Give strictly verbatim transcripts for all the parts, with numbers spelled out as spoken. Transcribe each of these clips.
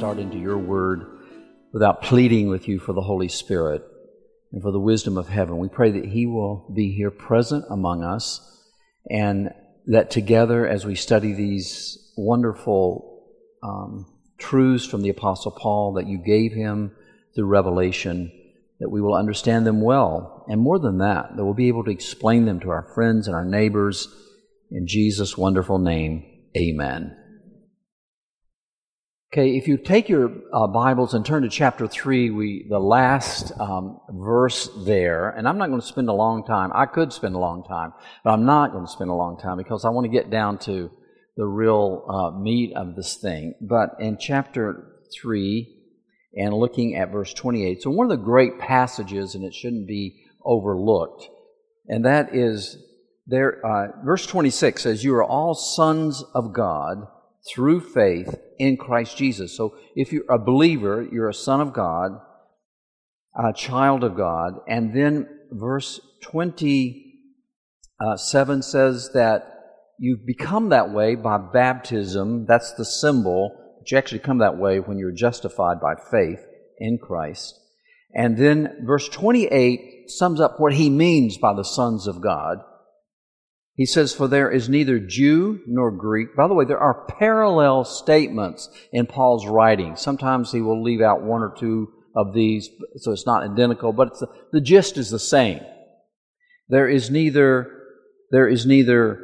start into your word without pleading with you for the Holy Spirit and for the wisdom of heaven. We pray that He will be here present among us, and that together as we study these wonderful um, truths from the Apostle Paul that you gave him through revelation, that we will understand them well. And more than that, that we'll be able to explain them to our friends and our neighbors. In Jesus' wonderful name, amen. Okay, if you take your uh, Bibles and turn to chapter three, we the last um, verse there, and I'm not going to spend a long time. I could spend a long time, but I'm not going to spend a long time because I want to get down to the real uh, meat of this thing. But in chapter three, and looking at verse twenty-eight, so one of the great passages, and it shouldn't be overlooked, and that is there. Uh, verse twenty-six says, "You are all sons of God through faith in Christ Jesus." So if you're a believer, you're a son of God, a child of God. And then verse twenty-seven says that you become that way by baptism. That's the symbol, but you actually come that way when you're justified by faith in Christ. And then verse twenty-eight sums up what he means by the sons of God. He says, "For there is neither Jew nor Greek." By the way, there are parallel statements in Paul's writing. Sometimes he will leave out one or two of these, so it's not identical, but it's the, the gist is the same. There is neither, there is neither,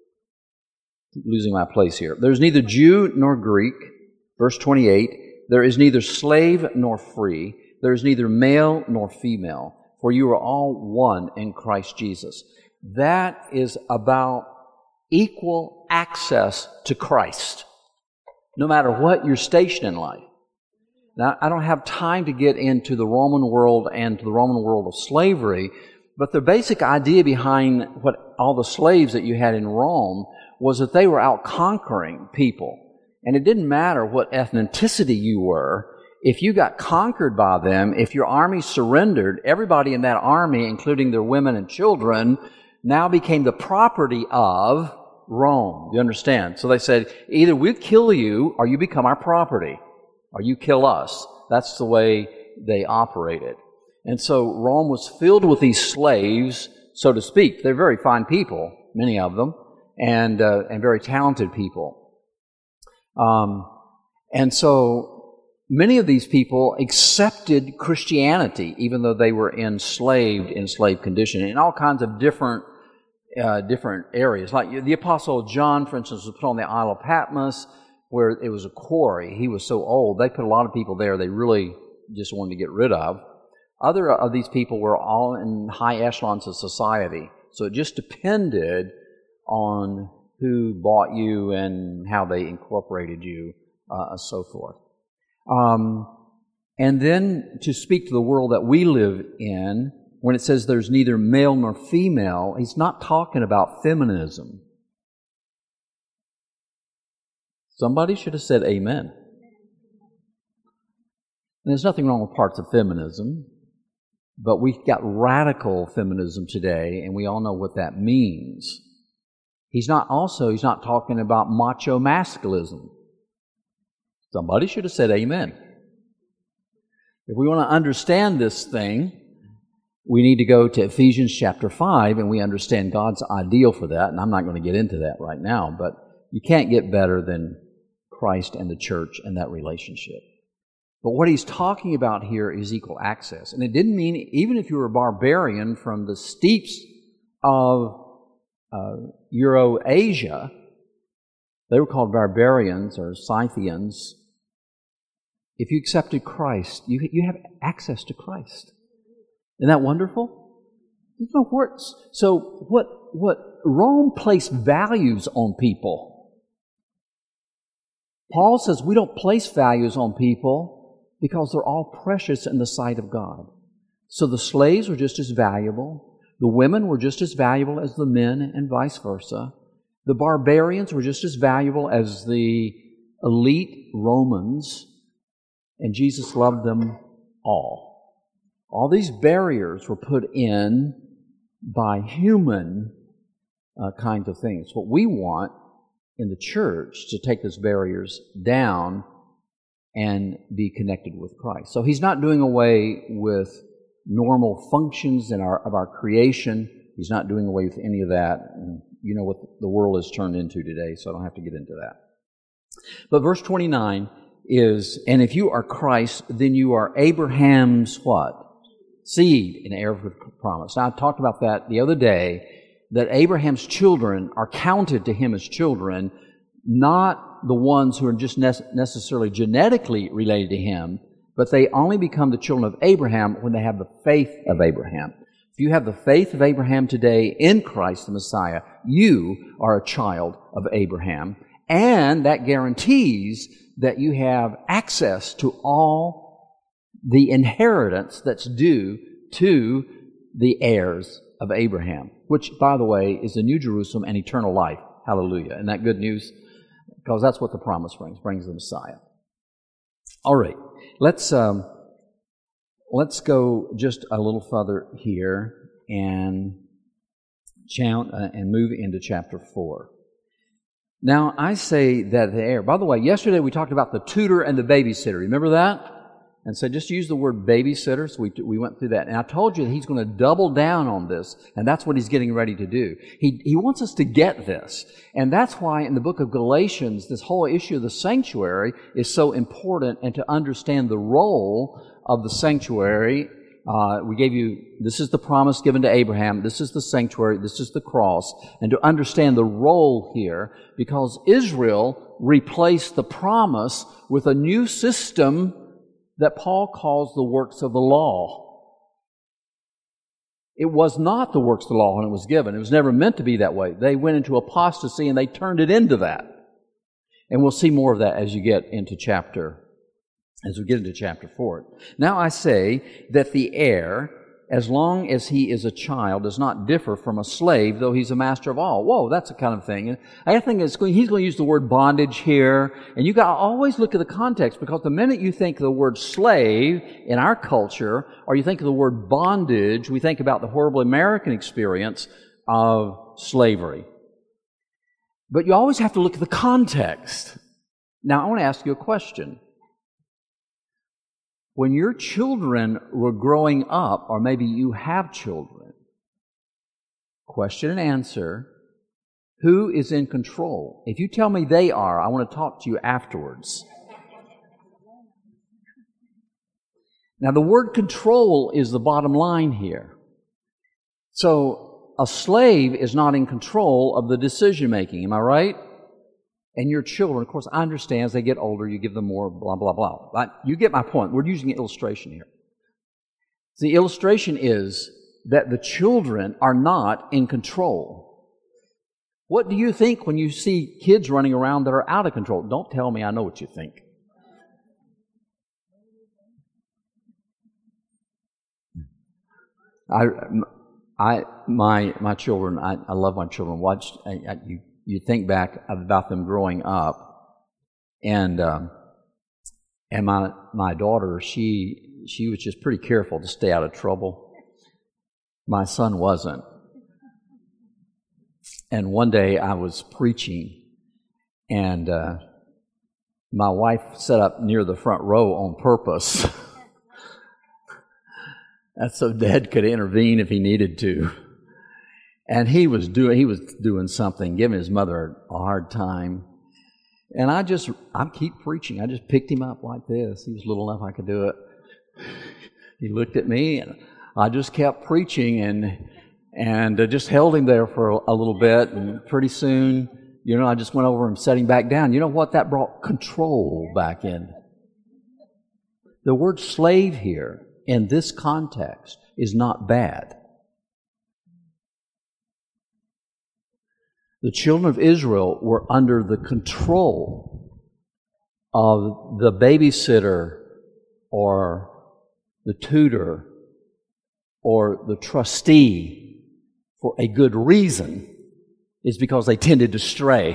losing my place here. There's neither Jew nor Greek, verse twenty-eight. There is neither slave nor free. There is neither male nor female, for you are all one in Christ Jesus. That is about equal access to Christ, no matter what your station in life. Now, I don't have time to get into the Roman world and to the Roman world of slavery, but the basic idea behind what all the slaves that you had in Rome was that they were out conquering people. And it didn't matter what ethnicity you were. If you got conquered by them, if your army surrendered, everybody in that army, including their women and children, now became the property of Rome. You understand? So they said, either we kill you or you become our property, or you kill us. That's the way they operated. And so Rome was filled with these slaves, so to speak. They're very fine people, many of them, and uh, and very talented people. Um, and so many of these people accepted Christianity, even though they were enslaved, in slave condition, in all kinds of different uh, different areas. Like the Apostle John, for instance, was put on the Isle of Patmos, where it was a quarry. He was so old, they put a lot of people there they really just wanted to get rid of. Other of these people were all in high echelons of society. So it just depended on who bought you and how they incorporated you, uh, and so forth. Um, and then to speak to the world that we live in, when it says there's neither male nor female, he's not talking about feminism. Somebody should have said amen. And there's nothing wrong with parts of feminism, but we've got radical feminism today, and we all know what that means. He's not also, he's not talking about macho masculinism. Somebody should have said amen. If we want to understand this thing, we need to go to Ephesians chapter five, and we understand God's ideal for that, and I'm not going to get into that right now, but you can't get better than Christ and the church and that relationship. But what he's talking about here is equal access. And it didn't mean, even if you were a barbarian from the steeps of uh, Eurasia, they were called barbarians or Scythians. If you accepted Christ, you, you have access to Christ. Isn't that wonderful? There's no words. So what, what Rome placed values on people. Paul says we don't place values on people because they're all precious in the sight of God. So the slaves were just as valuable. The women were just as valuable as the men, and vice versa. The barbarians were just as valuable as the elite Romans, and Jesus loved them all. All these barriers were put in by human uh, kinds of things. What we want in the church to take those barriers down and be connected with Christ. So He's not doing away with normal functions in our, of our creation. He's not doing away with any of that. And you know what the world has turned into today, so I don't have to get into that. But verse twenty-nine is, and if you are Christ, then you are Abraham's what? Seed and heir with promise. Now, I talked about that the other day, that Abraham's children are counted to him as children, not the ones who are just necessarily genetically related to him, but they only become the children of Abraham when they have the faith of Abraham. If you have the faith of Abraham today in Christ the Messiah, you are a child of Abraham, and that guarantees that you have access to all the inheritance that's due to the heirs of Abraham, which, by the way, is the New Jerusalem and eternal life. Hallelujah. Isn't that good news? Because that's what the promise brings, brings the Messiah. All right, let's um, let's go just a little further here and chant, uh, and move into chapter four. Now, I say that the heir. By the way, yesterday we talked about the tutor and the babysitter. Remember that? And so just use the word babysitter. So we, we went through that. And I told you that he's going to double down on this, and that's what he's getting ready to do. He, he wants us to get this. And that's why in the book of Galatians, this whole issue of the sanctuary is so important, and to understand the role of the sanctuary. Uh, we gave you, this is the promise given to Abraham, this is the sanctuary, this is the cross, and to understand the role here, because Israel replaced the promise with a new system that Paul calls the works of the law. It was not the works of the law when it was given. It was never meant to be that way. They went into apostasy and they turned it into that. And we'll see more of that as you get into chapter, as we get into chapter four. Now I say that the heir, as long as he is a child, does not differ from a slave, though he's a master of all. Whoa, that's the kind of thing. And I think it's going, he's going to use the word bondage here. And you got to always look at the context, because the minute you think the word slave in our culture, or you think of the word bondage, we think about the horrible American experience of slavery. But you always have to look at the context. Now, I want to ask you a question. When your children were growing up, or maybe you have children, question and answer, who is in control? If you tell me they are, I want to talk to you afterwards. Now, the word control is the bottom line here. So, a slave is not in control of the decision making, am I right? And your children, of course, I understand as they get older, you give them more blah, blah, blah. But you get my point. We're using an illustration here. The illustration is that the children are not in control. What do you think when you see kids running around that are out of control? Don't tell me I know what you think. I, I, my, my children, I, I love my children. Watch, I, I, you, You think back about them growing up, and um, and my my daughter, she she was just pretty careful to stay out of trouble. My son wasn't. And one day I was preaching, and uh, my wife sat up near the front row on purpose. That's so Dad could intervene if he needed to. And he was doing he was doing something, giving his mother a hard time. And I just, I keep preaching. I just picked him up like this. He was little enough I could do it. He looked at me, and I just kept preaching, and and uh, just held him there for a, a little bit. And pretty soon, you know, I just went over and set him back down. You know what? That brought control back in. The word slave here, in this context, is not bad. The children of Israel were under the control of the babysitter or the tutor or the trustee for a good reason. Is because they tended to stray.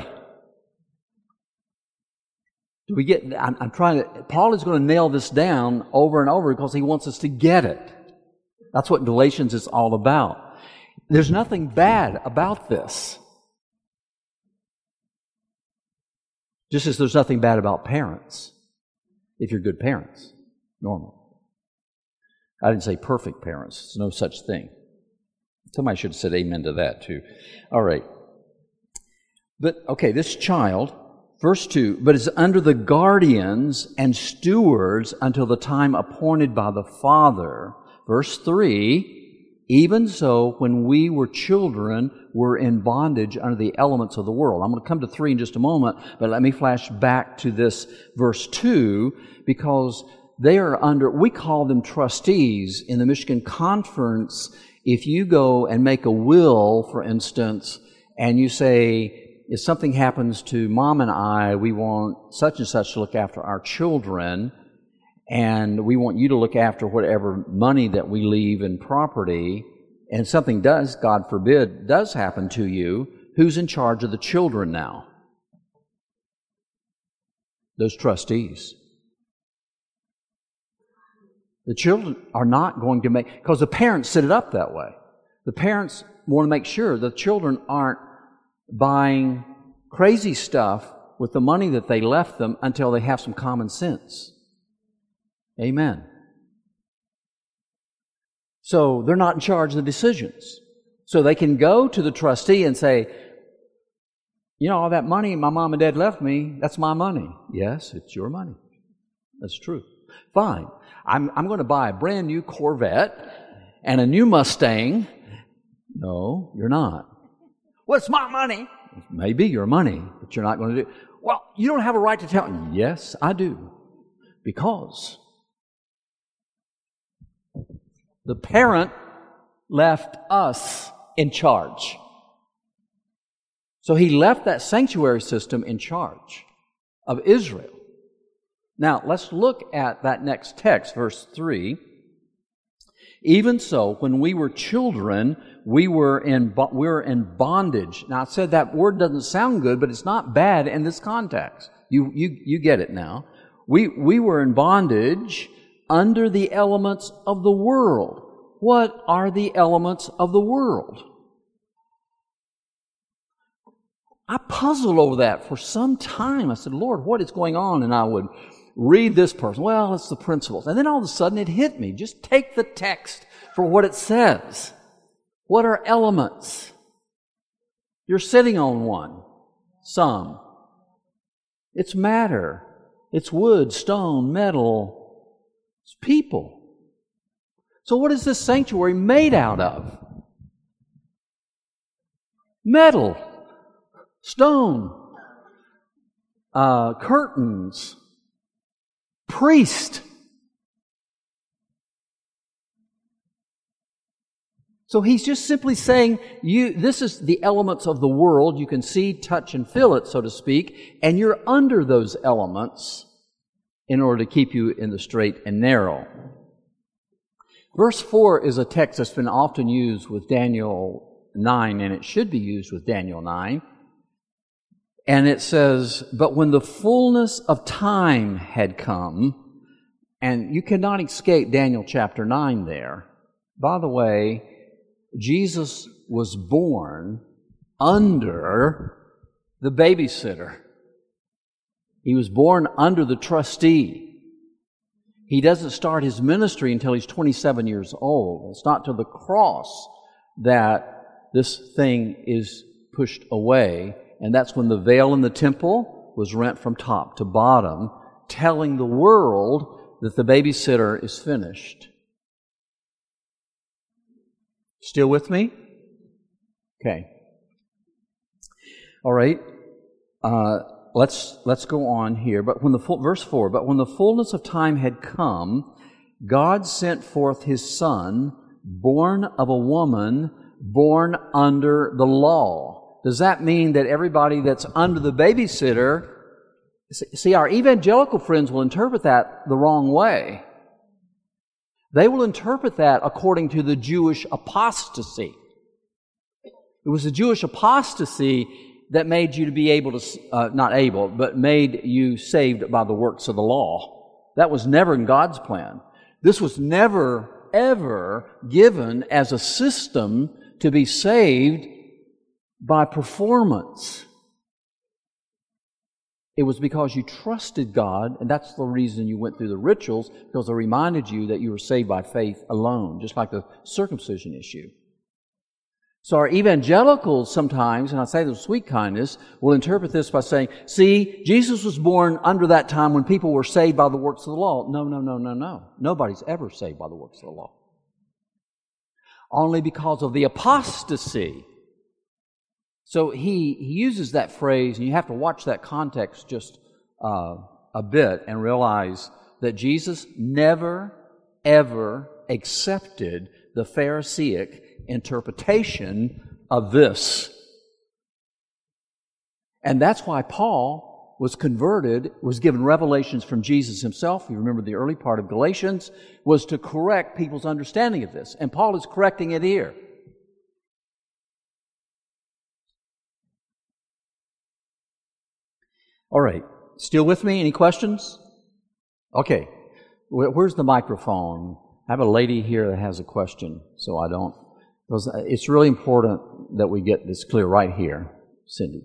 Do we get? I'm, I'm trying to. Paul is going to nail this down over and over because he wants us to get it. That's what Galatians is all about. There's nothing bad about this. Just as there's nothing bad about parents. if you're good parents, normally. I didn't say perfect parents. There's no such thing. Somebody should have said amen to that too. All right. But, okay, this child, verse two, but is under the guardians and stewards until the time appointed by the Father. Verse three, even so, when we were children, we're in bondage under the elements of the world. I'm going to come to three in just a moment, but let me flash back to this verse two, because they are under, we call them trustees in the Michigan Conference. If you go and make a will, for instance, and you say, if something happens to Mom and I, we want such and such to look after our children, and we want you to look after whatever money that we leave in property, and something does, God forbid, does happen to you, who's in charge of the children now? Those trustees. The children are not going to make, because the parents set it up that way. The parents want to make sure the children aren't buying crazy stuff with the money that they left them until they have some common sense. Amen. So they're not in charge of the decisions. So they can go to the trustee and say, you know, all that money my mom and dad left me, that's my money. Yes, it's your money. That's true. Fine. I'm, I'm going to buy a brand new Corvette and a new Mustang. No, you're not. Well, it's my money. It may be your money, but you're not going to do it. Well, you don't have a right to tell me. Yes, I do. Because the parent left us in charge. So he left that sanctuary system in charge of Israel. Now, let's look at that next text, verse three. Even so, when we were children, we were in we were in bondage. Now, I said that word doesn't sound good, but it's not bad in this context. You you you get it now. We we were in bondage under the elements of the world. What are the elements of the world? I puzzled over that for some time. I said, Lord, what is going on? And I would read this person. Well, it's the principles. And then all of a sudden it hit me. Just take the text for what it says. What are elements? You're sitting on one. Some. It's matter. It's wood, stone, metal. It's people. So what is this sanctuary made out of? Metal. Stone. Uh, curtains. Priest. So he's just simply saying, you, this is the elements of the world. You can see, touch, and feel it, so to speak, and you're under those elements in order to keep you in the straight and narrow. Verse four is a text that's been often used with Daniel nine, and it should be used with Daniel nine. And it says, but when the fullness of time had come, and you cannot escape Daniel chapter nine there. By the way, Jesus was born under the babysitter. He was born under the trustee. He doesn't start his ministry until he's twenty-seven years old. It's not to the cross that this thing is pushed away. And that's when the veil in the temple was rent from top to bottom, telling the world that the babysitter is finished. Still with me? Okay. All right. Uh, let's let's go on here. But when the full, verse four. But when the fullness of time had come, God sent forth His Son, born of a woman, born under the law. Does that mean that everybody that's under the babysitter? See, our evangelical friends will interpret that the wrong way. They will interpret that according to the Jewish apostasy. It was the Jewish apostasy that made you to be able to, uh, not able, but made you saved by the works of the law. That was never in God's plan. This was never, ever given as a system to be saved by performance. It was because you trusted God, and that's the reason you went through the rituals, because they reminded you that you were saved by faith alone, just like the circumcision issue. So our evangelicals sometimes, and I say this with sweet kindness, will interpret this by saying, see, Jesus was born under that time when people were saved by the works of the law. No, no, no, no, no. Nobody's ever saved by the works of the law. Only because of the apostasy. So he, he uses that phrase, and you have to watch that context just uh, a bit and realize that Jesus never, ever accepted the Pharisaic interpretation of this. And that's why Paul was converted, was given revelations from Jesus himself. You remember the early part of Galatians was to correct people's understanding of this. And Paul is correcting it here. All right. Still with me? Any questions? Okay. Where's the microphone? I have a lady here that has a question, so I don't. Because it's really important that we get this clear right here. Cindy.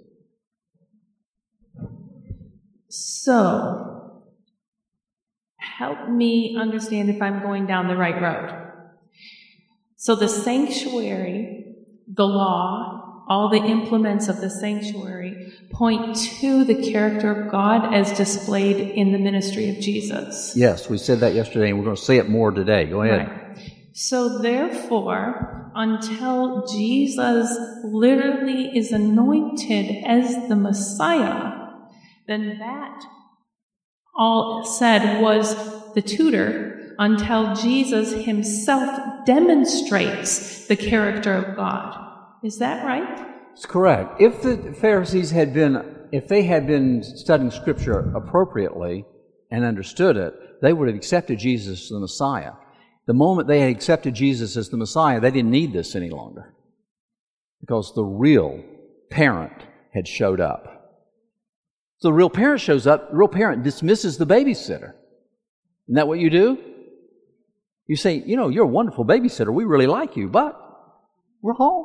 So, help me understand if I'm going down the right road. So the sanctuary, the law, all the implements of the sanctuary point to the character of God as displayed in the ministry of Jesus. Yes, we said that yesterday, and we're going to say it more today. Go ahead. Right. So therefore, until Jesus literally is anointed as the Messiah, then that all said was the tutor until Jesus himself demonstrates the character of God. Is that right? It's correct. If the Pharisees had been, if they had been studying Scripture appropriately and understood it, they would have accepted Jesus as the Messiah. The moment they had accepted Jesus as the Messiah, they didn't need this any longer because the real parent had showed up. So the real parent shows up, the real parent dismisses the babysitter. Isn't that what you do? You say, you know, you're a wonderful babysitter. We really like you, but we're home.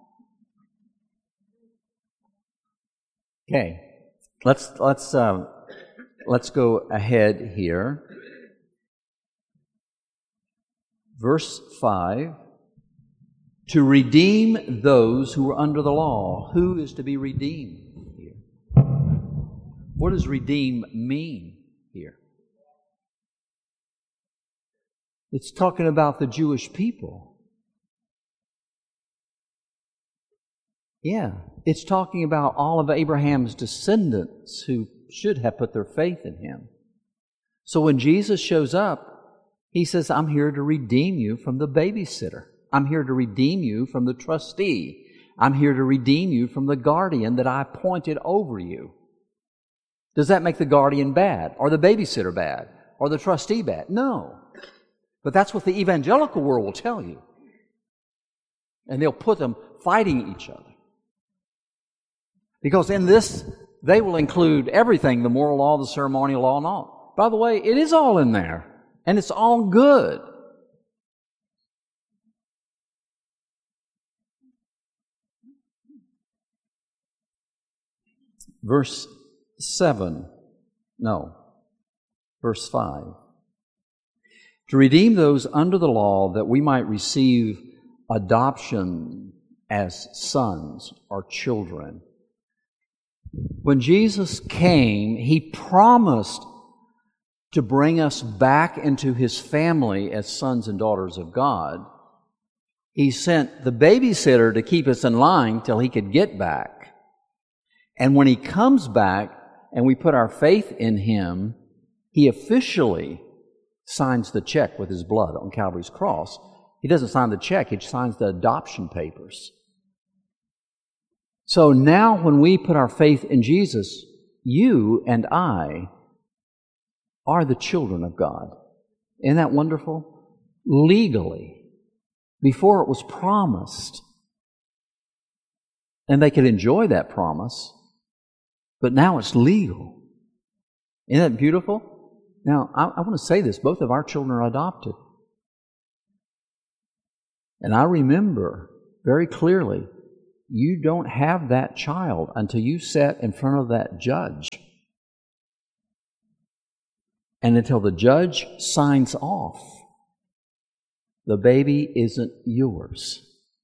Okay, let's let's um, let's go ahead here. Verse five, to redeem those who are under the law. Who is to be redeemed here? What does redeem mean here? It's talking about the Jewish people. Yeah, it's talking about all of Abraham's descendants who should have put their faith in him. So when Jesus shows up, he says, I'm here to redeem you from the babysitter. I'm here to redeem you from the trustee. I'm here to redeem you from the guardian that I appointed over you. Does that make the guardian bad? Or the babysitter bad? Or the trustee bad? No. But that's what the evangelical world will tell you. And they'll put them fighting each other. Because in this, they will include everything, the moral law, the ceremonial law, and all. By the way, it is all in there. And it's all good. Verse seven. No. Verse five. To redeem those under the law that we might receive adoption as sons or children. When Jesus came, He promised to bring us back into His family as sons and daughters of God. He sent the babysitter to keep us in line till He could get back. And when He comes back and we put our faith in Him, He officially signs the check with His blood on Calvary's cross. He doesn't sign the check, He signs the adoption papers. So now when we put our faith in Jesus, you and I are the children of God. Isn't that wonderful? Legally. Before it was promised. And they could enjoy that promise. But now it's legal. Isn't that beautiful? Now, I, I want to say this. Both of our children are adopted. And I remember very clearly, you don't have that child until you sit in front of that judge And until the judge signs off, the baby isn't yours.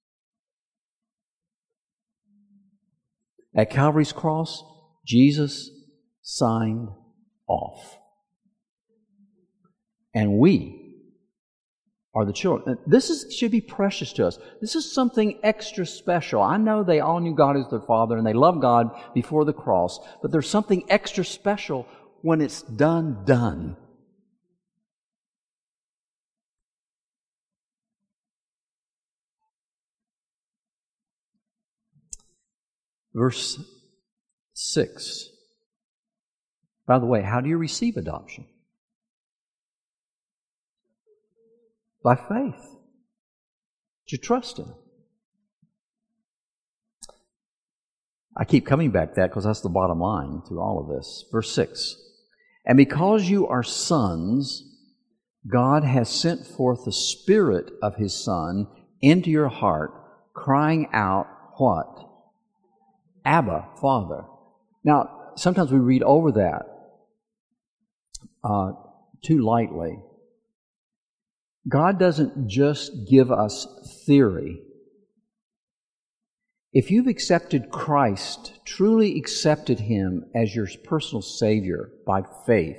At Calvary's cross, Jesus signed off. And we are the children. This is, should be precious to us. This is something extra special. I know they all knew God as their Father and they loved God before the cross, but there's something extra special when it's done, done. Verse six. By the way, how do you receive adoption? By faith. You trust Him. I keep coming back to that because that's the bottom line through all of this. Verse six. And because you are sons, God has sent forth the Spirit of His Son into your heart, crying out, what? Abba, Father. Now, sometimes we read over that uh, too lightly. God doesn't just give us theory. If you've accepted Christ, truly accepted Him as your personal Savior by faith,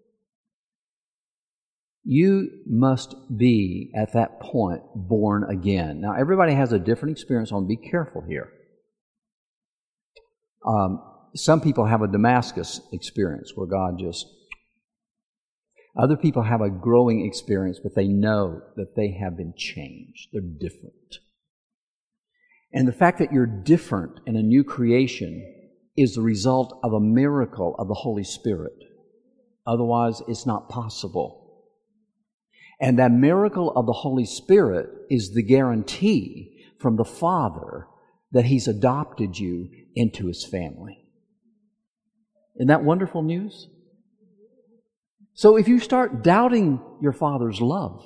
you must be, at that point, born again. Now, everybody has a different experience. I want to be careful here. Um, some people have a Damascus experience where God just... Other people have a growing experience, but they know that they have been changed. They're different. And the fact that you're different in a new creation is the result of a miracle of the Holy Spirit. Otherwise, it's not possible. And that miracle of the Holy Spirit is the guarantee from the Father that He's adopted you into His family. Isn't that wonderful news? So if you start doubting your Father's love,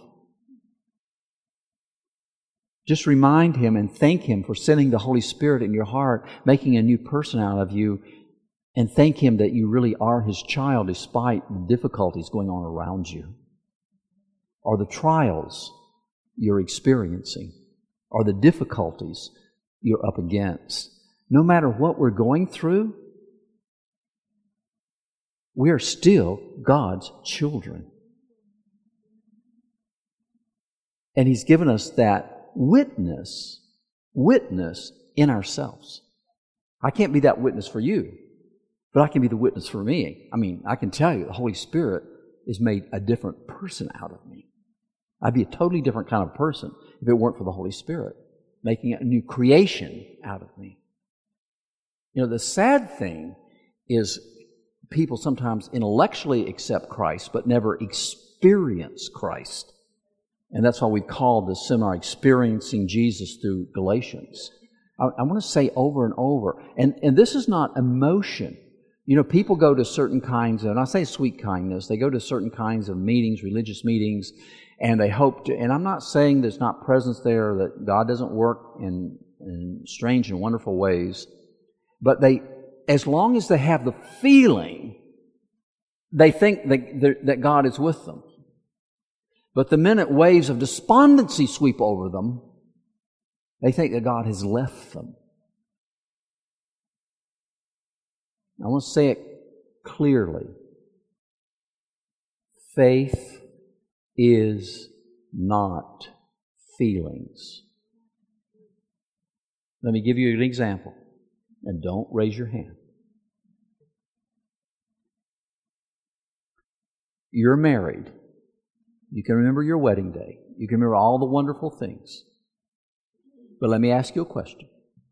just remind Him and thank Him for sending the Holy Spirit in your heart, making a new person out of you, and thank Him that you really are His child despite the difficulties going on around you, or the trials you're experiencing, or the difficulties you're up against. No matter what we're going through, we are still God's children. And He's given us that witness, witness in ourselves. I can't be that witness for you, but I can be the witness for me. I mean, I can tell you the Holy Spirit has made a different person out of me. I'd be a totally different kind of person if it weren't for the Holy Spirit making a new creation out of me. You know, the sad thing is people sometimes intellectually accept Christ but never experience Christ. And that's why we call this seminar Experiencing Jesus through Galatians. I, I want to say over and over, and, and this is not emotion. You know, people go to certain kinds of, and I say sweet kindness, they go to certain kinds of meetings, religious meetings, and they hope to, and I'm not saying there's not presence there, that God doesn't work in, in strange and wonderful ways, but they, as long as they have the feeling, they think that, that God is with them. But the minute waves of despondency sweep over them, they think that God has left them. I want to say it clearly. Faith is not feelings. Let me give you an example. And don't raise your hand. You're married. You can remember your wedding day. You can remember all the wonderful things. But let me ask you a question.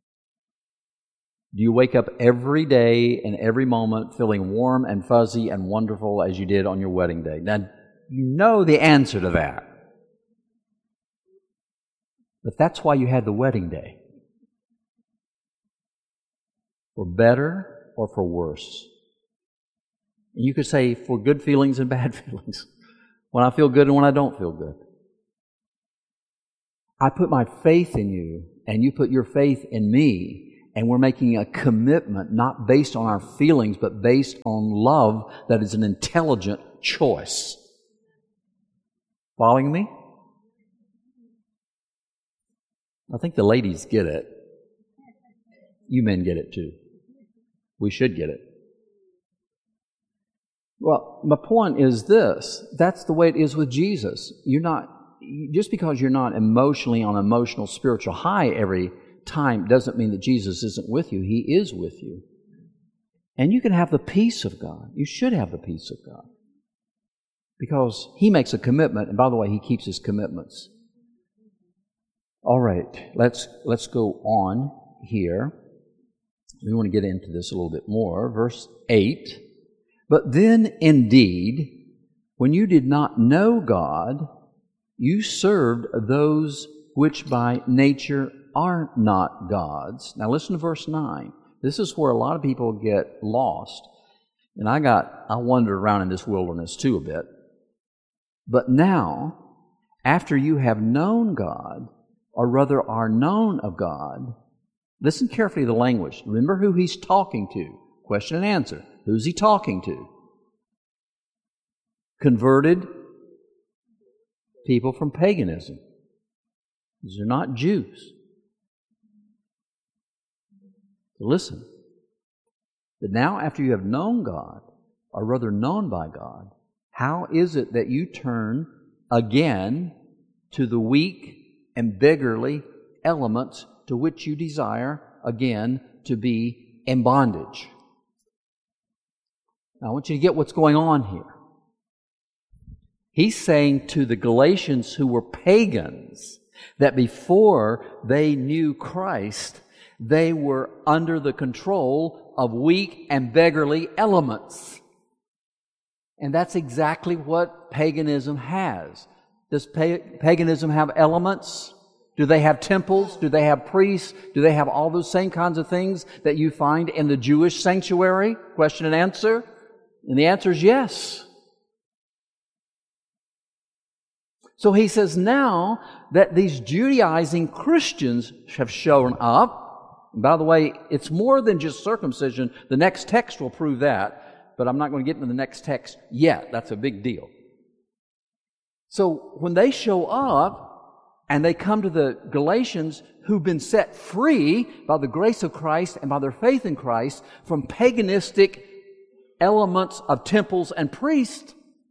Do you wake up every day and every moment feeling warm and fuzzy and wonderful as you did on your wedding day? Now, you know the answer to that. But that's why you had the wedding day. For better or for worse. And you could say for good feelings and bad feelings. When I feel good and when I don't feel good. I put my faith in you, and you put your faith in me, And we're making a commitment not based on our feelings, but based on love that is an intelligent choice. Following me? I think the ladies get it. You men get it too. We should get it. Well, my point is this. That's the way it is with Jesus. You're not, just because you're not emotionally on an emotional spiritual high every time doesn't mean that Jesus isn't with you. He is with you. And you can have the peace of God. You should have the peace of God. Because He makes a commitment, and by the way, He keeps His commitments. All right, let's let's go on here. We want to get into this a little bit more. Verse eight. But then indeed, when you did not know God, you served those which by nature are not gods. Now listen to verse nine. This is where a lot of people get lost. And I got, I wandered around in this wilderness too a bit. But now, after you have known God, or rather are known of God, listen carefully to the language. Remember who He's talking to. Question and answer. Who's He talking to? Converted people from paganism. These are not Jews. So listen. But now after you have known God, or rather known by God, how is it that you turn again to the weak and beggarly elements to which you desire again to be in bondage? Now I want you to get what's going on here. He's saying to the Galatians who were pagans that before they knew Christ, they were under the control of weak and beggarly elements. And that's exactly what paganism has. Does pa- paganism have elements? Do they have temples? Do they have priests? Do they have all those same kinds of things that you find in the Jewish sanctuary? Question and answer. And the answer is yes. So he says now that these Judaizing Christians have shown up. And by the way, it's more than just circumcision. The next text will prove that. But I'm not going to get into the next text yet. That's a big deal. So when they show up and they come to the Galatians who've been set free by the grace of Christ and by their faith in Christ from paganistic elements of temples and priests,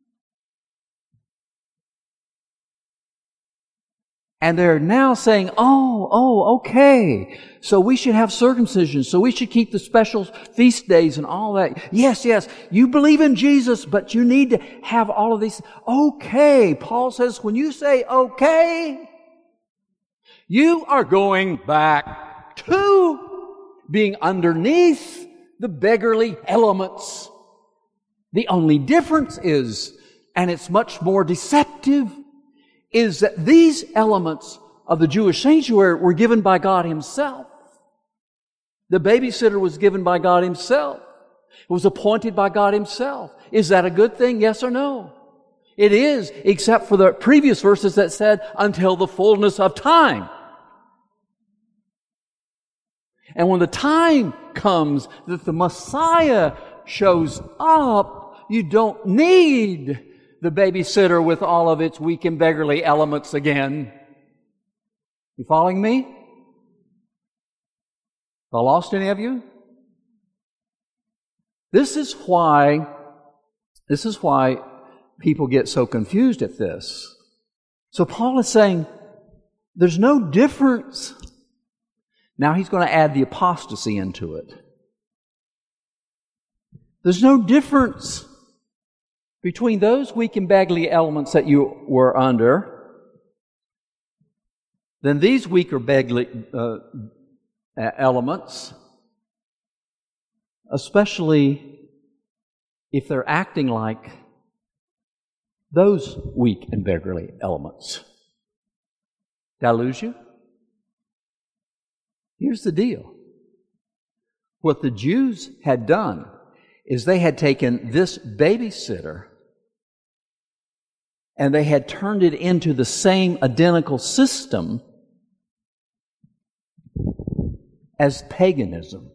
and they're now saying, oh, oh, okay, so we should have circumcision, so we should keep the special feast days and all that. Yes, yes, you believe in Jesus, but you need to have all of these. Okay, Paul says, when you say okay, you are going back to being underneath the beggarly elements. The only difference is, and it's much more deceptive, is that these elements of the Jewish sanctuary were given by God Himself. The babysitter was given by God Himself. It was appointed by God Himself. Is that a good thing? Yes or no? It is, except for the previous verses that said, until the fullness of time. And when the time comes that the Messiah shows up, you don't need the babysitter with all of its weak and beggarly elements again. You following me? Have I lost any of you? This is why, this is why people get so confused at this. So Paul is saying, there's no difference. Now he's going to add the apostasy into it. There's no difference between those weak and beggarly elements that you were under than these weaker beggarly uh, elements, especially if they're acting like those weak and beggarly elements. Did I lose you? Here's the deal. What the Jews had done is they had taken this babysitter and they had turned it into the same identical system as paganism.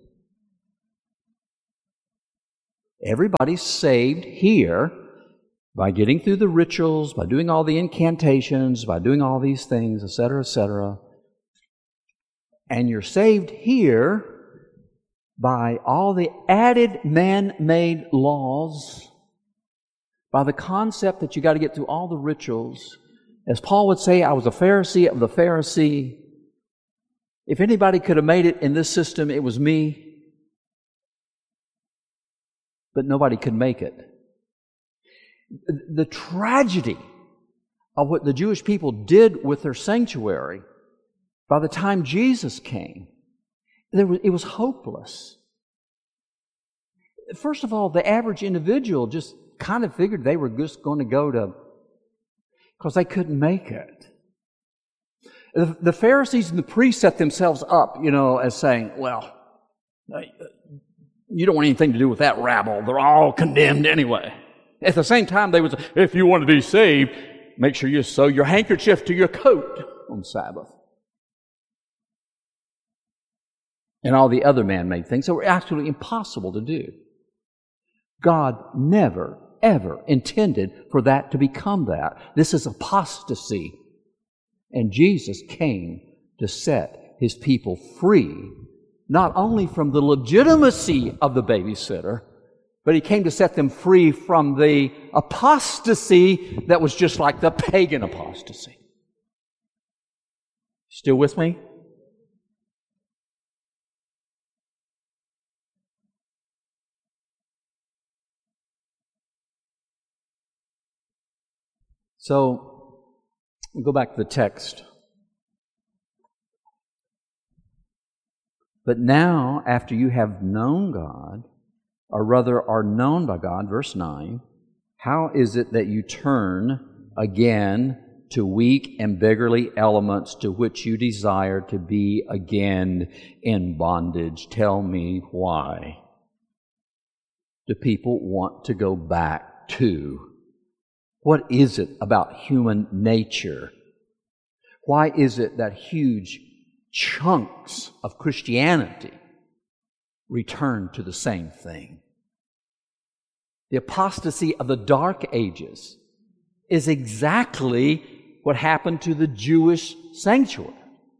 Everybody's saved here by getting through the rituals, by doing all the incantations, by doing all these things, et cetera, et cetera. And you're saved here by all the added man-made laws, by the concept that you got to get through all the rituals. As Paul would say, I was a Pharisee of the Pharisee. If anybody could have made it in this system, it was me. But nobody could make it. The tragedy of what the Jewish people did with their sanctuary, by the time Jesus came, there was, it was hopeless. First of all, the average individual just kind of figured they were just going to go to, because they couldn't make it. The, the Pharisees and the priests set themselves up, you know, as saying, well, you don't want anything to do with that rabble. They're all condemned anyway. At the same time, they would say, if you want to be saved, make sure you sew your handkerchief to your coat on Sabbath. And all the other man-made things that were absolutely impossible to do. God never, ever intended for that to become that. This is apostasy. And Jesus came to set His people free, not only from the legitimacy of the babysitter, but He came to set them free from the apostasy that was just like the pagan apostasy. Still with me? So, we'll go back to the text. But now, after you have known God, or rather are known by God, verse nine, how is it that you turn again to weak and beggarly elements to which you desire to be again in bondage? Tell me why. Do people want to go back to? What is it about human nature? Why is it that huge chunks of Christianity return to the same thing? The apostasy of the Dark Ages is exactly what happened to the Jewish sanctuary.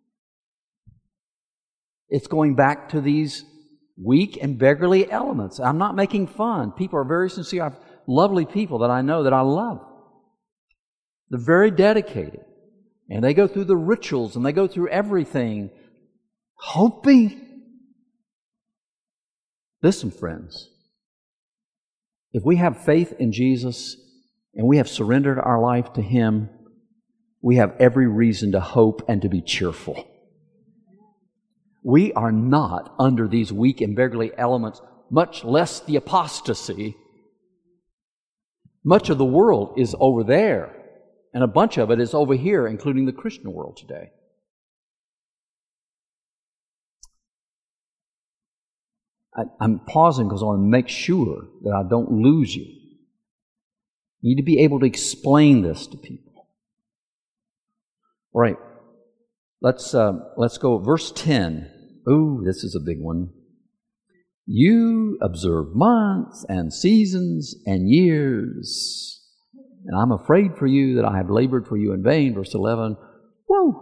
It's going back to these weak and beggarly elements. I'm not making fun. People are very sincere. I have lovely people that I know that I love. They're very dedicated. And they go through the rituals and they go through everything, hoping. Listen, friends. If we have faith in Jesus and we have surrendered our life to Him, we have every reason to hope and to be cheerful. We are not under these weak and beggarly elements, much less the apostasy. Much of the world is over there, and a bunch of it is over here, including the Christian world today. I, I'm pausing because I want to make sure that I don't lose you. You need to be able to explain this to people. All right, let's uh, let's go verse ten. Ooh, this is a big one. You observe months and seasons and years, and I'm afraid for you that I have labored for you in vain. Verse eleven. Whoa.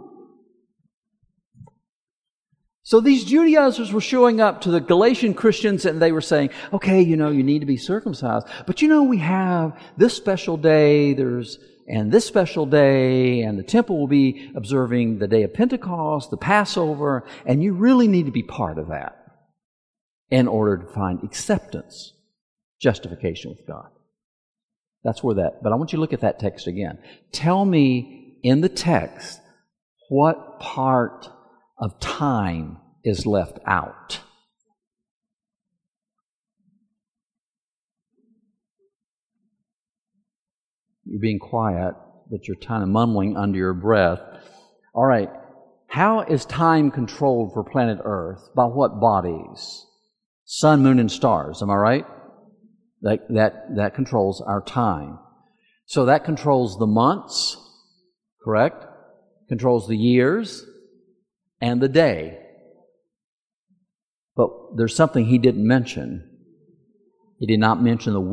So these Judaizers were showing up to the Galatian Christians and they were saying, okay, you know, you need to be circumcised. But you know, we have this special day, there's, and this special day, and the temple will be observing the day of Pentecost, the Passover, and you really need to be part of that in order to find acceptance, justification with God. That's where that, but I want you to look at that text again. Tell me in the text what part of time is left out. You're being quiet, but you're kind of mumbling under your breath. All right. How is time controlled for planet Earth? By what bodies? Sun, moon, and stars. Am I right? That, that, that controls our time. So that controls the months, correct? Controls the years and the day. But there's something he didn't mention. He did not mention the